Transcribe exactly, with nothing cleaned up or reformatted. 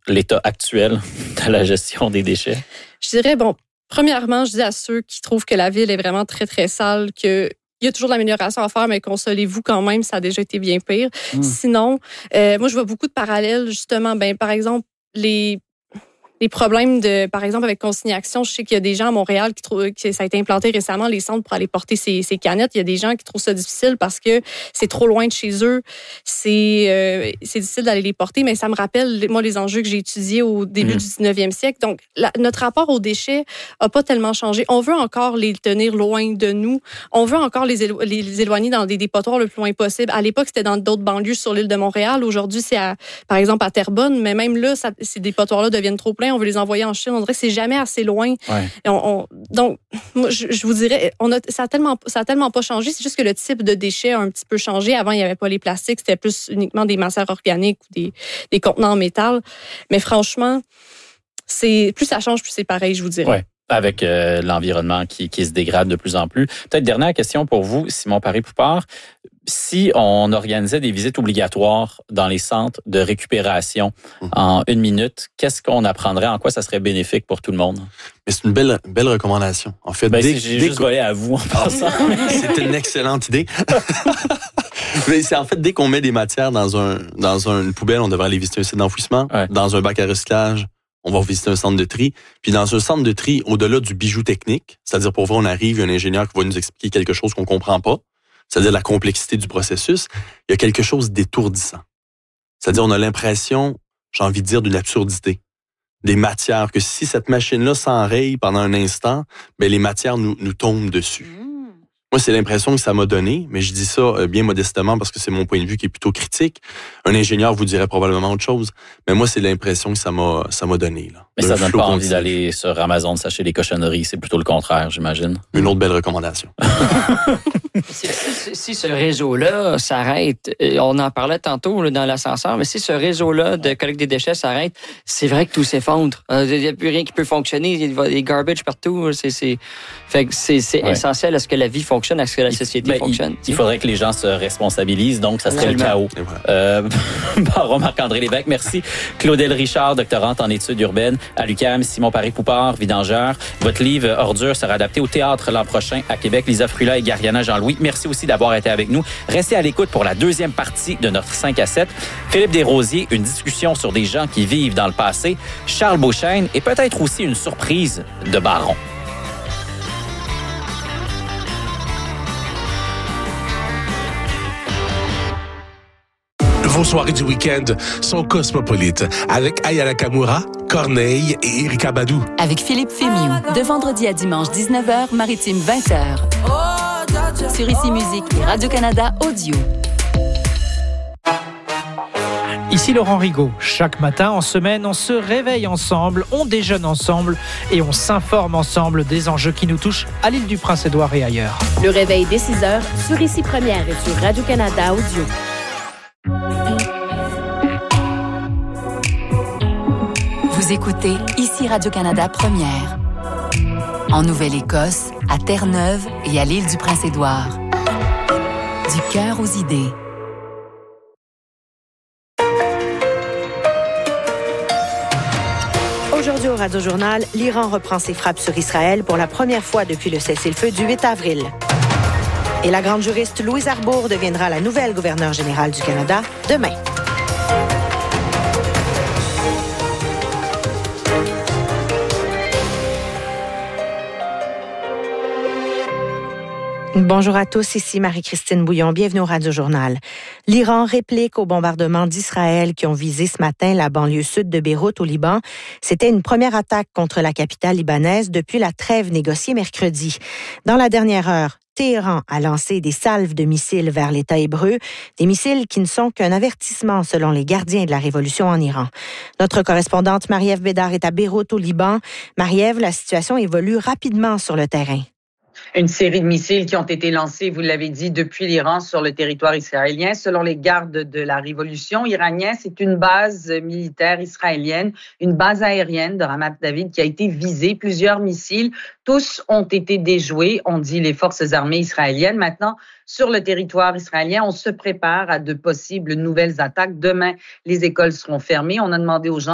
l'état actuel de la gestion des déchets? Je dirais, bon, premièrement, je dis à ceux qui trouvent que la ville est vraiment très, très sale que il y a toujours de l'amélioration à faire, mais consolez-vous quand même, ça a déjà été bien pire. Mmh. Sinon, euh, moi, je vois beaucoup de parallèles, justement. Ben, par exemple, les... Les problèmes, de, par exemple, avec Consigne-Action, je sais qu'il y a des gens à Montréal qui trouvent que ça a été implanté récemment, les centres pour aller porter ces, ces canettes. Il y a des gens qui trouvent ça difficile parce que c'est trop loin de chez eux. C'est, euh, c'est difficile d'aller les porter, mais ça me rappelle, moi, les enjeux que j'ai étudiés au début mmh. du dix-neuvième siècle. Donc, la, notre rapport aux déchets n'a pas tellement changé. On veut encore les tenir loin de nous. On veut encore les, élo- les éloigner dans des dépotoirs le plus loin possible. À l'époque, c'était dans d'autres banlieues sur l'île de Montréal. Aujourd'hui, c'est, à, par exemple, à Terrebonne. Mais même là, ça, ces dépotoirs-là deviennent trop pleins. On veut les envoyer en Chine. On dirait que c'est jamais assez loin. Ouais. On, on, donc, moi, je, je vous dirais, on a, ça a tellement, ça a tellement pas changé. C'est juste que le type de déchets a un petit peu changé. Avant, il n'y avait pas les plastiques. C'était plus uniquement des matières organiques ou des, des contenants en métal. Mais franchement, c'est, plus ça change, plus c'est pareil, je vous dirais. Ouais. Avec euh, l'environnement qui, qui se dégrade de plus en plus. Peut-être dernière question pour vous, Simon Paré-Poupard. Si on organisait des visites obligatoires dans les centres de récupération mmh. en une minute, qu'est-ce qu'on apprendrait? En quoi ça serait bénéfique pour tout le monde? Mais c'est une belle, belle recommandation. En fait, ben, dès, j'ai dès juste volé à vous en passant. C'est une excellente idée. Mais c'est en fait, dès qu'on met des matières dans, un, dans une poubelle, on devrait aller visiter un site d'enfouissement. Ouais. Dans un bac à recyclage, on va visiter un centre de tri. Puis dans un centre de tri, au-delà du bijou technique, c'est-à-dire pour vrai, on arrive, il y a un ingénieur qui va nous expliquer quelque chose qu'on comprend pas, c'est-à-dire la complexité du processus, il y a quelque chose d'étourdissant. C'est-à-dire on a l'impression, j'ai envie de dire, d'une absurdité. Des matières, que si cette machine-là s'enraye pendant un instant, ben les matières nous, nous tombent dessus. Mmh. Moi, c'est l'impression que ça m'a donné, mais je dis ça bien modestement parce que c'est mon point de vue qui est plutôt critique. Un ingénieur vous dirait probablement autre chose, mais moi, c'est l'impression que ça m'a, ça m'a donné. Là, mais ça donne pas envie d'aller sur Amazon s'acheter des cochonneries, c'est plutôt le contraire, j'imagine. Une autre belle recommandation. si, si, si ce réseau-là s'arrête, on en parlait tantôt là, dans l'ascenseur, mais si ce réseau-là de collecte des déchets s'arrête, c'est vrai que tout s'effondre. Il n'y a plus rien qui peut fonctionner, il y a des garbage partout. C'est, c'est, fait que c'est, c'est ouais. essentiel à ce que la vie fonctionne, à ce que la société ben, fonctionne. Il, il faudrait que les gens se responsabilisent, donc ça serait Absolument. le chaos. Voilà. Euh, Baron Marc-André Lévesque, merci. Claudel Richard, doctorante en études urbaines à l'U Q A M, Simon Paré-Poupard, vidangeur. Votre livre Ordures sera adapté au théâtre l'an prochain à Québec. Lisa Frula et Gariana Jean-Louis, merci aussi d'avoir été avec nous. Restez à l'écoute pour la deuxième partie de notre cinq à sept. Philippe Desrosiers, une discussion sur des gens qui vivent dans le passé. Charles Beauchesne et peut-être aussi une surprise de Baron. Vos soirées du week-end sont cosmopolites avec Aya Nakamura, Corneille et Erika Badou. Avec Philippe Fémiou, de vendredi à dimanche dix-neuf heures, Maritime vingt heures. Sur Ici Musique et Radio-Canada Audio. Ici Laurent Rigaud. Chaque matin, en semaine, on se réveille ensemble, on déjeune ensemble et on s'informe ensemble des enjeux qui nous touchent à l'île du Prince-Édouard et ailleurs. Le réveil dès six heures sur Ici Première et sur Radio-Canada Audio. Vous écoutez Ici Radio-Canada Première. En Nouvelle-Écosse, à Terre-Neuve et à l'île du Prince-Édouard. Du cœur aux idées. Aujourd'hui au Radio-Journal, l'Iran reprend ses frappes sur Israël pour la première fois depuis le cessez-le-feu du huit avril. Et la grande juriste Louise Arbour deviendra la nouvelle gouverneure générale du Canada demain. Bonjour à tous, ici Marie-Christine Bouillon. Bienvenue au Radio-Journal. L'Iran réplique aux bombardements d'Israël qui ont visé ce matin la banlieue sud de Beyrouth au Liban. C'était une première attaque contre la capitale libanaise depuis la trêve négociée mercredi. Dans la dernière heure, Téhéran a lancé des salves de missiles vers l'État hébreu, des missiles qui ne sont qu'un avertissement selon les gardiens de la révolution en Iran. Notre correspondante Marie-Ève Bédard est à Beyrouth au Liban. Marie-Ève, la situation évolue rapidement sur le terrain. Une série de missiles qui ont été lancés, vous l'avez dit, depuis l'Iran sur le territoire israélien. Selon les gardes de la révolution iranienne, c'est une base militaire israélienne, une base aérienne de Ramat David qui a été visée. Plusieurs missiles, tous ont été déjoués, ont dit les forces armées israéliennes. Maintenant, sur le territoire israélien, on se prépare à de possibles nouvelles attaques. Demain, les écoles seront fermées. On a demandé aux gens